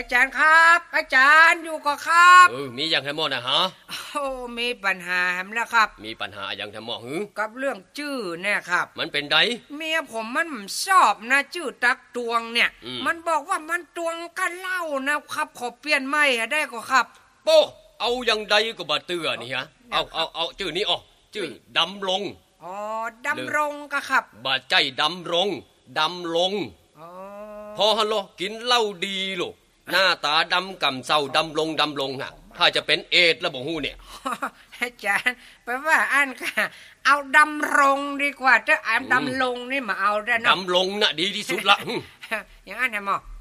อาจารย์ครับอาจารย์อยู่ก็ครับมีอย่างแทมอนะฮะมีปัญหาแฮมแล้วครับมีปัญหาอย่างแทมอกับเรื่องชื่อเนี่ยครับมันเป็นไดเมียผมมันชอบนะชื่อตักตวงเนี่ยมันบอกว่ามันตวงกันเล่านะครับขอเปลี่ยนใหม่ได้ก็ครับโป้เอาอย่างใดก็บ่เตื้อนี่ฮะเอาชื่อนี้อ๋อชื่อดำรงดำรงก็ครับบ่ใจดำรงพอฮัลโหลกินเหล้าดีลูกหน้าตาดำกำเศร้าดำรงน่ะถ้าจะเป็นเอดแล้วบ่ฮู้เนี่ยอาจารย์แปลว่าอันค่ะเอาดำรงดีกว่าถ้าอ่านดำรงนี่มาเอาได้นะดำรงน่ะดีที่สุดละอย่างนั้นนะหมอ